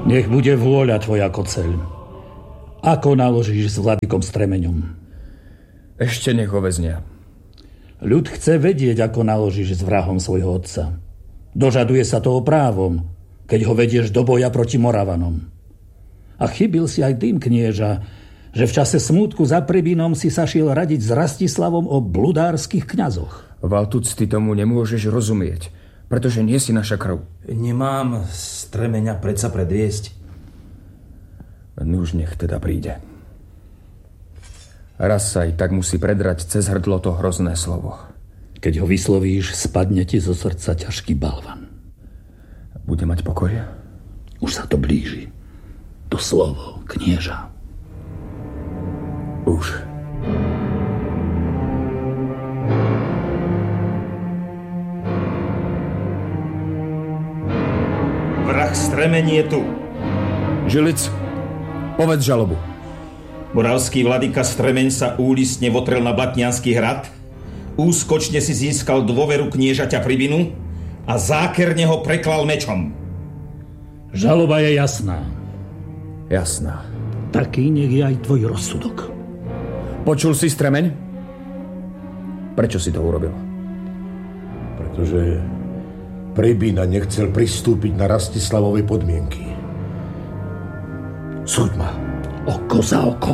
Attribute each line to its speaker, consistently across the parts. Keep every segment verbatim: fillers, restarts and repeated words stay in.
Speaker 1: Nech bude vôľa tvoja, Koceľ. Ako naložíš s vladykom Stremeňom?
Speaker 2: Ešte nech ho väznia.
Speaker 1: Ľud chce vedieť, ako naložíš s vrahom svojho otca. Dožaduje sa toho právom, keď ho vedieš do boja proti Moravanom. A chybil si aj tým, knieža, že v čase smútku za Pribínom si sa šiel radiť s Rastislavom o bludárskych kňazoch.
Speaker 2: Valtuc, ty tomu nemôžeš rozumieť, pretože nie si naša krv.
Speaker 3: Nemám Stremeňa predsa predviesť.
Speaker 2: Nuž nech teda príde. Raz sa aj tak musí predrať cez hrdlo to hrozné slovo.
Speaker 1: Keď ho vyslovíš, spadne ti zo srdca ťažký balvan.
Speaker 2: Bude mať pokoj?
Speaker 1: Už sa to blíži. To slovo, knieža.
Speaker 2: Už.
Speaker 3: Vrah Stremeň je tu.
Speaker 2: Žilic, povedz žalobu.
Speaker 3: Moravský vladyka Stremeň sa úlisne votrel na Blatniansky hrad, úskočne si získal dôveru kniežaťa Pribinu a zákerne ho preklal mečom.
Speaker 1: Žaloba je jasná.
Speaker 2: Jasná.
Speaker 1: Taký nech je aj tvoj rozsudok.
Speaker 2: Počul si, Stremeň? Prečo si to urobil?
Speaker 4: Pretože Pribína nechcel pristúpiť na Rastislavovej podmienky. Súď ma.
Speaker 1: Oko za oko.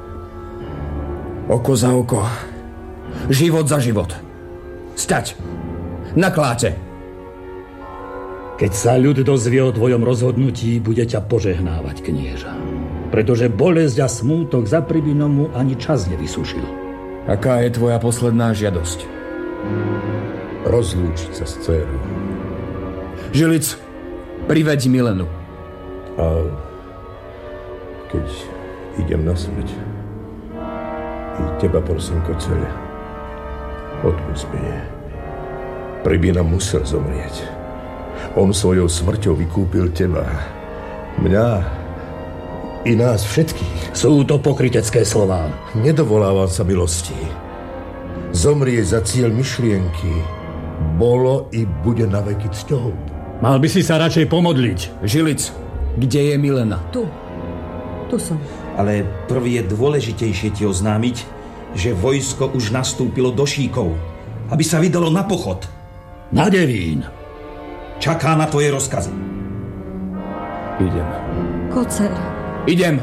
Speaker 2: Oko za oko. Život za život. Stať. Na kláte.
Speaker 1: Keď sa ľud dozvie o tvojom rozhodnutí, bude ťa požehnávať, knieža. Pretože bolesť a smútok za Pribínom mu ani čas nevysúšil.
Speaker 2: Aká je tvoja posledná žiadosť?
Speaker 4: Rozlúčiť sa s dcérou.
Speaker 2: Žilic, priveď Milenu.
Speaker 4: A keď idem na smrť, i teba prosím, Koceľ, odpusť mi. Pribína musel zomrieť. On svojou smrťou vykúpil teba, mňa i nás všetkých.
Speaker 1: Sú to pokrytecké slová.
Speaker 4: Nedovolávam sa milosti. Zomrieť za cieľ myšlienky bolo i bude na veky cťou.
Speaker 1: Mal by si sa radšej pomodliť.
Speaker 2: Žilic, kde je Milena?
Speaker 5: Tu. Tu som.
Speaker 3: Ale prvý je dôležitejšie ti oznámiť, že vojsko už nastúpilo do Šíkov, aby sa vydalo na pochod.
Speaker 1: Na Devín.
Speaker 3: Čaká na tvoje rozkazy.
Speaker 2: Idem.
Speaker 5: Koceľ.
Speaker 2: Idem.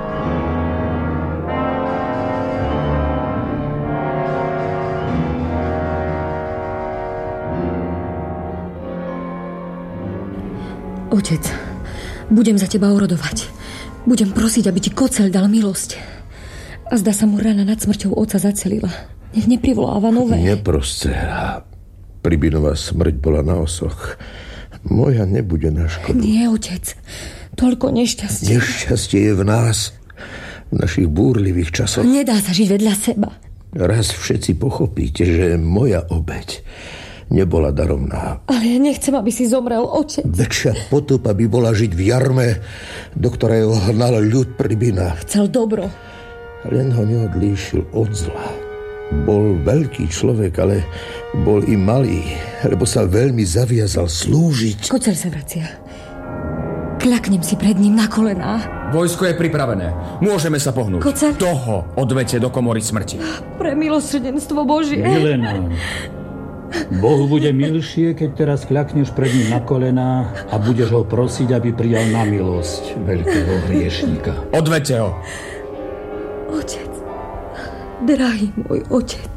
Speaker 5: Otec, budem za teba orodovať. Budem prosiť, aby ti Koceľ dal milosť. A zdá sa mu rána nad smrťou otca zacelila. Nech neprivoláva nové.
Speaker 4: Nepros, dcera. Pribínová smrť bola na osoch. Moja nebude na škodu.
Speaker 5: Nie, otec. Toľko nešťastie.
Speaker 4: Nešťastie je v nás. V našich búrlivých časoch.
Speaker 5: Nedá sa žiť vedľa seba.
Speaker 4: Raz všetci pochopíte, že moja obeť nebola daromná.
Speaker 5: Ale ja nechcem, aby si zomrel, otec.
Speaker 4: Väčšia potupa by bola žiť v jarme, do ktorého hnal ľud Pribína.
Speaker 5: Chcel dobro.
Speaker 4: Len ho neodlíšil od zla. Bol veľký človek, ale bol i malý, lebo sa veľmi zaviazal slúžiť.
Speaker 5: Koceľ sa vracia. Kľaknem si pred ním na kolená.
Speaker 2: Vojsko je pripravené. Môžeme sa pohnúť.
Speaker 5: Koceľ?
Speaker 2: Toho odvete do komory smrti.
Speaker 5: Pre milosrdenstvo Božie.
Speaker 1: Milena, Bohu bude milšie, keď teraz kľakneš pred ním na kolená a budeš ho prosiť, aby prijal na milosť veľkého hriešníka.
Speaker 2: Odvete ho.
Speaker 5: Otec, drahý môj otec.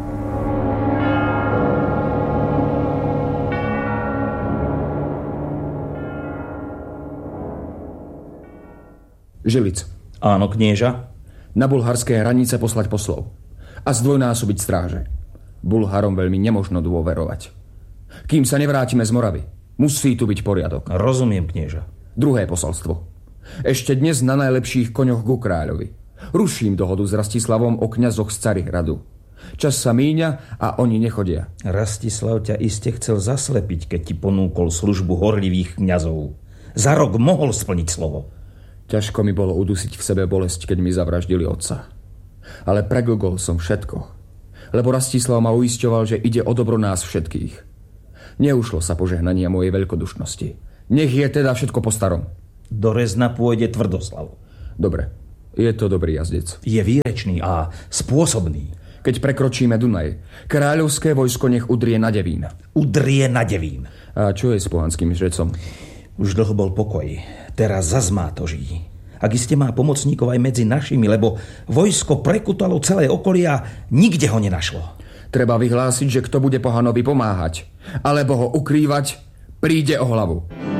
Speaker 2: Žilic.
Speaker 3: Áno, knieža.
Speaker 2: Na bulharské hranice poslať poslov a zdvojnásobiť stráže. Bulharom veľmi nemožno dôverovať. Kým sa nevrátime z Moravy, musí tu byť poriadok.
Speaker 3: Rozumiem, knieža.
Speaker 2: Druhé posolstvo. Ešte dnes na najlepších koňoch ku kráľovi. Ruším dohodu s Rastislavom o kňazoch z Carihradu. Čas sa míňa a oni nechodia.
Speaker 3: Rastislav ťa iste chcel zaslepiť, keď ti ponúkol službu horlivých kňazov. Za rok mohol splniť slovo.
Speaker 2: Ťažko mi bolo udusiť v sebe bolesť, keď mi zavraždili otca. Ale preglgol som všetko. Lebo Rastislav ma uisťoval, že ide o dobro nás všetkých. Neušlo sa požehnania mojej veľkodušnosti. Nech je teda všetko po starom.
Speaker 3: Do Rezna pôjde Tvrdoslav.
Speaker 2: Dobre, je to dobrý jazdec.
Speaker 3: Je výrečný a spôsobný.
Speaker 2: Keď prekročíme Dunaj, kráľovské vojsko nech udrie na Devín.
Speaker 3: Udrie na Devín.
Speaker 2: A čo je s pohanským žrecom?
Speaker 3: Už dlho bol pokoj. Teraz zas má to žijí. Ak iste má pomocníkov aj medzi našimi, lebo vojsko prekutalo celé okolie a nikde ho nenašlo.
Speaker 2: Treba vyhlásiť, že kto bude pohanovi pomáhať, alebo ho ukrývať, príde o hlavu.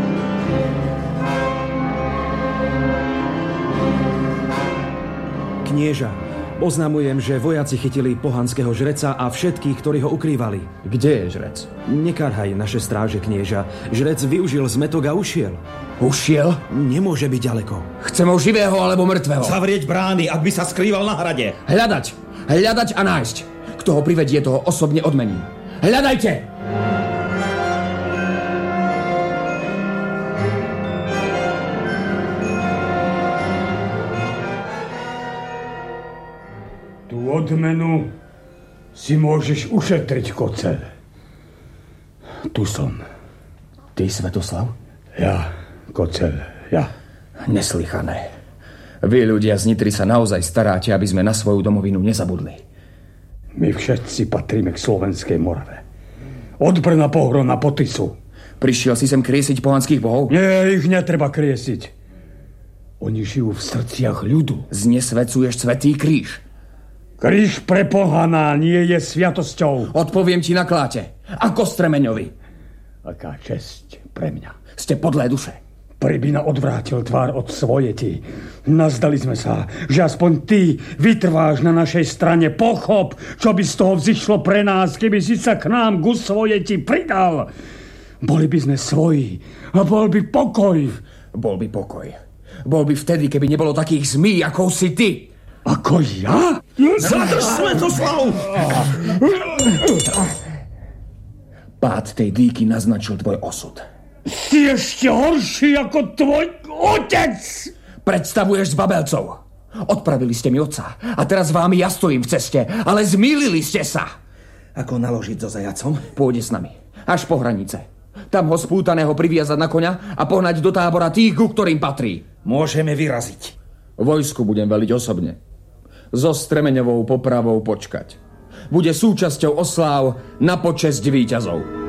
Speaker 6: Knieža, oznamujem, že vojaci chytili pohanského žreca a všetkých, ktorí ho ukrývali.
Speaker 2: Kde je žrec?
Speaker 6: Nekarhaj naše stráže, knieža. Žrec využil zmetok a ušiel.
Speaker 2: Ušiel?
Speaker 6: Nemôže byť ďaleko.
Speaker 2: Chcem ho živého alebo mŕtvého.
Speaker 3: Zavrieť brány, ak by sa skrýval na hrade.
Speaker 2: Hľadať, hľadať a nájsť. Kto ho privedie, toho osobne odmením. Hľadajte!
Speaker 7: Tú odmenu si môžeš ušetriť, Kocel. Tu som.
Speaker 2: Ty, Svetoslav?
Speaker 7: Ja, Kocel, ja.
Speaker 2: Neslychané. Vy, ľudia z Nitry, sa naozaj staráte, aby sme na svoju domovinu nezabudli.
Speaker 7: My všetci patríme k Slovenskej Morave. Od Brna po Hron na Potisu.
Speaker 2: Prišiel si sem kriesiť pohanských bohov?
Speaker 7: Nie, ich netreba kriesiť. Oni žijú v srdciach ľudu.
Speaker 2: Znesvecuješ svätý kríž.
Speaker 7: Kríž pre pohana nie je sviatosťou.
Speaker 2: Odpoviem ti na kláte. Ako Stremeňovi.
Speaker 7: Aká česť pre mňa.
Speaker 2: Ste podlé duše.
Speaker 7: Pribina odvrátil tvár od svojeti. Nazdali sme sa, že aspoň ty vytrváš na našej strane. Pochop, čo by z toho vzišlo pre nás, keby si sa k nám ku svojeti pridal. Boli by sme svoji a bol by pokoj.
Speaker 2: Bol by pokoj. Bol by vtedy, keby nebolo takých zmí, ako si ty.
Speaker 7: Ako ja?
Speaker 3: Zadrž, Svetoslav!
Speaker 2: Pád tej dýky naznačil tvoj osud.
Speaker 7: Si ešte horší ako tvoj otec!
Speaker 2: Predstavuješ z babelcov. Odpravili ste mi otca a teraz vám ja stojím v ceste, ale zmýlili ste sa.
Speaker 3: Ako naložiť so zajacom?
Speaker 2: Pôjde s nami, až po hranice. Tam ho spútaného priviazať na koňa a pohnať do tábora tých, ku ktorým patrí.
Speaker 3: Môžeme vyraziť.
Speaker 2: Vojsku budem veliť osobne. So Stremeňovou popravou počkať. Bude súčasťou osláv na počesť víťazov.